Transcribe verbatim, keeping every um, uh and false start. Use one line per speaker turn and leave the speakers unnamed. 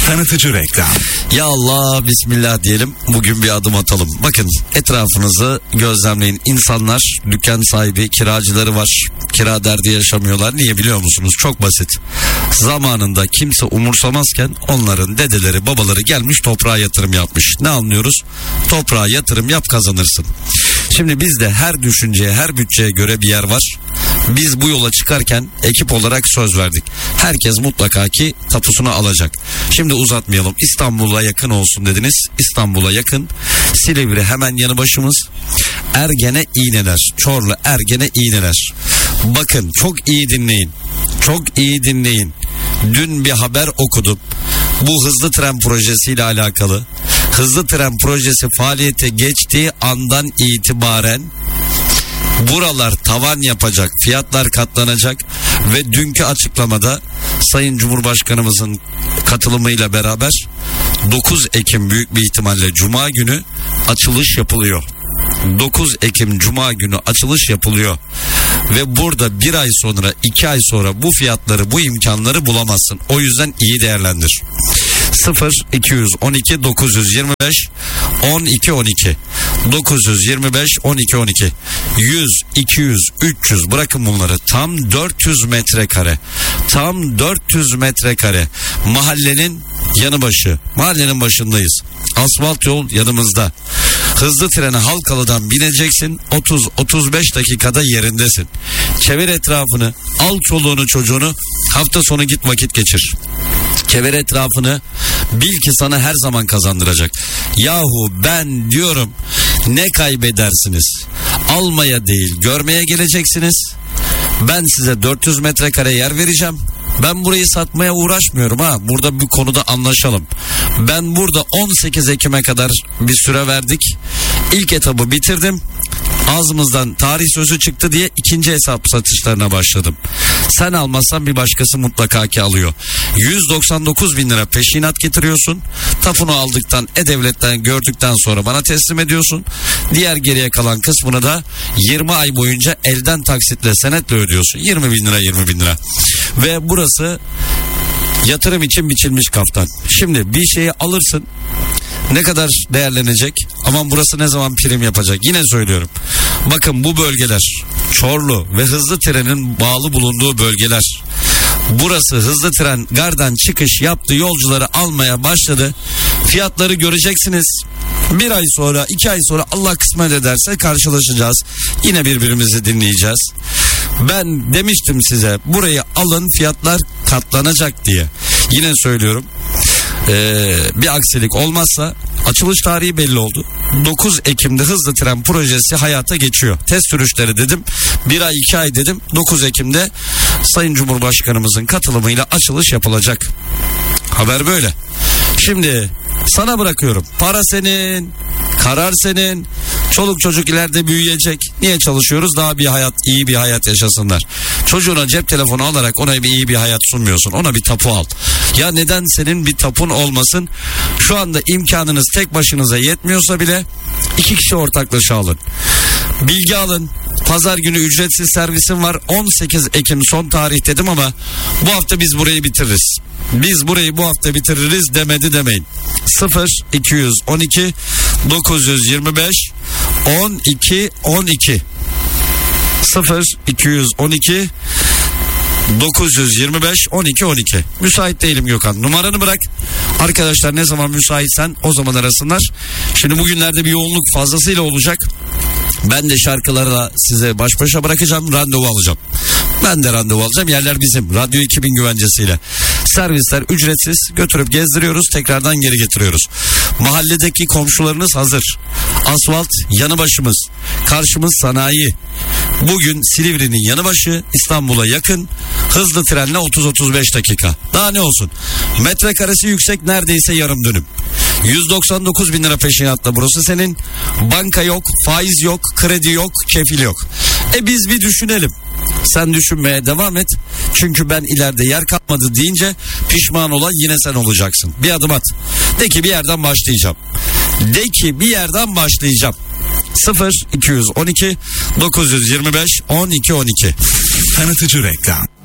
Tanıtıcı reklam.
Ya Allah, bismillah diyelim, bugün bir adım atalım. Bakın, etrafınızı gözlemleyin. İnsanlar, dükkan sahibi, kiracıları var. Kira derdi yaşamıyorlar. Niye biliyor musunuz? Çok basit. Zamanında kimse umursamazken onların dedeleri, babaları gelmiş toprağa yatırım yapmış. Ne anlıyoruz? Toprağa yatırım yap, kazanırsın. Şimdi bizde her düşünceye, her bütçeye göre bir yer var. Biz bu yola çıkarken ekip olarak söz verdik. Herkes mutlaka ki tapusunu alacak. Şimdi uzatmayalım. İstanbul'a yakın olsun dediniz. İstanbul'a yakın. Silivri hemen yanı başımız. Ergene İğneler. Çorlu Ergene İğneler. Bakın, çok iyi dinleyin. Çok iyi dinleyin. Dün bir haber okudum. Bu hızlı tren projesiyle alakalı. Hızlı tren projesi faaliyete geçtiği andan itibaren buralar tavan yapacak, fiyatlar katlanacak ve dünkü açıklamada Sayın Cumhurbaşkanımızın katılımıyla beraber dokuz Ekim büyük bir ihtimalle Cuma günü açılış yapılıyor. dokuz Ekim Cuma günü açılış yapılıyor. Ve burada bir ay sonra, iki ay sonra bu fiyatları, bu imkanları bulamazsın. O yüzden iyi değerlendir. sıfır iki on iki dokuz yirmi beş on iki on iki dokuz yirmi beş on iki on iki yüz, iki yüz, üç yüz, bırakın bunları, tam dört yüz metrekare, tam dört yüz metrekare, mahallenin yanı başı, mahallenin başındayız, asfalt yol yanımızda. Hızlı trene Halkalı'dan bineceksin, otuz otuz beş dakikada yerindesin. Çevir etrafını, al çoluğunu çocuğunu, hafta sonu git vakit geçir. Çevir etrafını, bil ki sana her zaman kazandıracak. Yahu ben diyorum, ne kaybedersiniz? Almaya değil, görmeye geleceksiniz. Ben size dört yüz metrekare yer vereceğim. Ben burayı satmaya uğraşmıyorum ha. Burada bir konuda anlaşalım. Ben burada on sekiz Ekim'e kadar bir süre verdik. İlk etabı bitirdim. Ağzımızdan tarih sözü çıktı diye ikinci hesap satışlarına başladım. Sen almazsan bir başkası mutlaka ki alıyor. yüz doksan dokuz bin lira peşinat getiriyorsun. Tapunu aldıktan, e-devletten gördükten sonra bana teslim ediyorsun. Diğer geriye kalan kısmını da yirmi ay boyunca elden taksitle, senetle ödüyorsun. yirmi bin lira, yirmi bin lira. Ve burası yatırım için biçilmiş kaftan. Şimdi bir şeyi alırsın, ne kadar değerlenecek? Aman burası ne zaman prim yapacak? Yine söylüyorum. Bakın, bu bölgeler Çorlu ve hızlı trenin bağlı bulunduğu bölgeler. Burası hızlı tren gardan çıkış yaptı, yolcuları almaya başladı. Fiyatları göreceksiniz. Bir ay sonra, iki ay sonra Allah kısmet ederse karşılaşacağız. Yine birbirimizi dinleyeceğiz. Ben demiştim size, burayı alın, fiyatlar katlanacak diye. Yine söylüyorum. Ee, bir aksilik olmazsa, açılış tarihi belli oldu. dokuz Ekim'de hızlı tren projesi hayata geçiyor. Test sürüşleri dedim. Bir ay, iki ay dedim. dokuz Ekim'de Sayın Cumhurbaşkanımızın katılımıyla açılış yapılacak. Haber böyle. Şimdi sana bırakıyorum. Para senin, karar senin. Çoluk çocuk ileride büyüyecek. Niye çalışıyoruz? Daha bir hayat, iyi bir hayat yaşasınlar. Çocuğuna cep telefonu alarak ona bir iyi bir hayat sunmuyorsun. Ona bir tapu al. Ya neden senin bir tapun olmasın? Şu anda imkanınız tek başınıza yetmiyorsa bile iki kişi ortaklaşa alın. Bilgi alın. Pazar günü ücretsiz servisim var. on sekiz Ekim son tarih dedim ama bu hafta biz burayı bitiririz. Biz burayı bu hafta bitiririz demedi demeyin. sıfır iki on iki dokuz yirmi beş on iki on iki sıfır iki on iki dokuz yirmi beş on iki on iki. Müsait değilim Gökhan. Numaranı bırak. Arkadaşlar ne zaman müsaitsen o zaman arasınlar. Şimdi bugünlerde bir yoğunluk fazlasıyla olacak. Ben de şarkıları da size baş başa bırakacağım. Randevu alacağım. Ben de randevu alacağım. Yerler bizim. Radyo iki bin güvencesiyle. Servisler ücretsiz. Götürüp gezdiriyoruz. Tekrardan geri getiriyoruz. Mahalledeki komşularınız hazır. Asfalt yanı başımız. Karşımız sanayi. Bugün Silivri'nin yanı başı, İstanbul'a yakın. Hızlı trenle otuz otuz beş dakika. Daha ne olsun? Metrekaresi yüksek, neredeyse yarım dönüm. yüz doksan dokuz bin lira peşinatla burası senin. Banka yok, faiz yok, kredi yok, kefil yok. E biz bir düşünelim. Sen düşünmeye devam et. Çünkü ben ileride yer kalmadı deyince pişman olan yine sen olacaksın. Bir adım at. De ki bir yerden başlayacağım. De ki bir yerden başlayacağım. sıfır iki on iki dokuz yirmi beş on iki on iki.
Tanıtıcı reklam.